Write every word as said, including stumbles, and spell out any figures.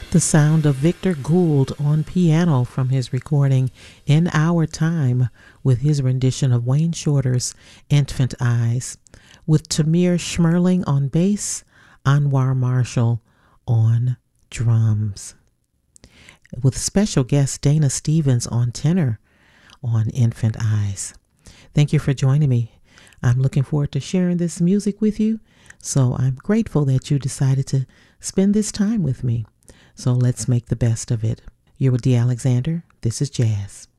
The sound of Victor Gould on piano from his recording In Our Time with his rendition of Wayne Shorter's Infant Eyes, with Tamir Schmerling on bass, Anwar Marshall on drums, with special guest Dana Stevens on tenor on Infant Eyes. Thank you for joining me. I'm looking forward to sharing this music with you, so I'm grateful that you decided to spend this time with me. So let's make the best of it. You're with Dee Alexander. This is Jazz.